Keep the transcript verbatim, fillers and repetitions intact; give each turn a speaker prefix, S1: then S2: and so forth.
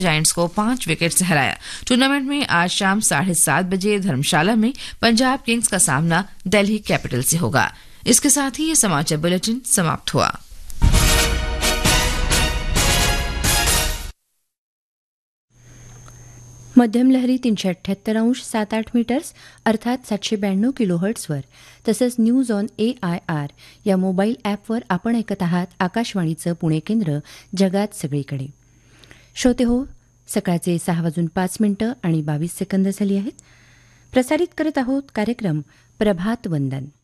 S1: Giants को पांच wicket से हराया। टूर्नामेंट में आज शाम साढ़े सात बजे धर्मशाला में पंजाब किंग्स का सामना दिल्ली कैपिटल से होगा। इसके साथ ही ये समाचार बुलेटिन समाप्त हुआ।
S2: मध्यम लहरी तीनशे अठ्ठ्याहत्तर अंश सात आठ मीटर्स अर्थात सातशे ब्याण्णव किलो हर्ट्सवर तसंच news on A I R या मोबाईल ॲपवर आपण ऐकत आहात आकाशवाणीचं पुणे केंद्र जगात सगळीकडे. श्रोते हो, सकाळचे सहा वाजून पाच मिनिटं आणि बावीस सेकंद झाली आहेत. प्रसारित करत आहोत कार्यक्रम प्रभात वंदन.